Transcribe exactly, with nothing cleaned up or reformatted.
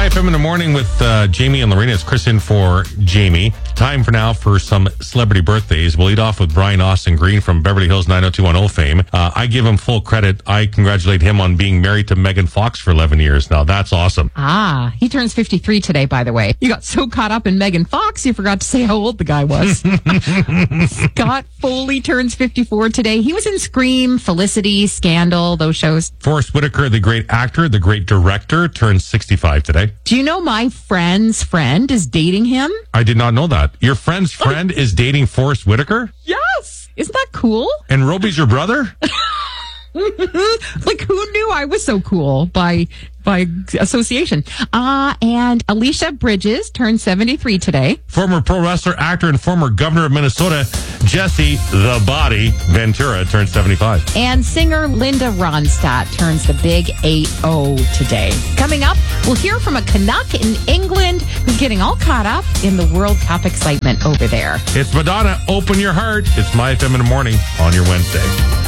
F M in the morning with uh, Jamie and Lorena. It's Chris in for Jamie. Time for now for some celebrity birthdays. We'll lead off with Brian Austin Green from Beverly Hills nine oh two one oh fame. Uh, I give him full credit. I congratulate him on being married to Megan Fox for eleven years now. That's awesome. Ah, he turns fifty-three today, by the way. You got so caught up in Megan Fox, you forgot to say how old the guy was. Scott Foley turns fifty-four today. He was in Scream, Felicity, Scandal, those shows. Forrest Whitaker, the great actor, the great director, turns sixty-five today. Do you know my friend's friend is dating him? I did not know that. Your friend's friend is dating Forrest Whitaker? Yes. Isn't that cool? And Roby's your brother? Like, who knew I was so cool by by association? Uh, and Alicia Bridges turned seventy-three today. Former pro wrestler, actor, and former governor of Minnesota, Jesse the Body Ventura, turned seventy-five. And singer Linda Ronstadt turns the big eight oh today. Coming up, we'll hear from a Canuck in England who's getting all caught up in the World Cup excitement over there. It's Madonna, Open Your Heart. It's My F M in the morning on your Wednesday.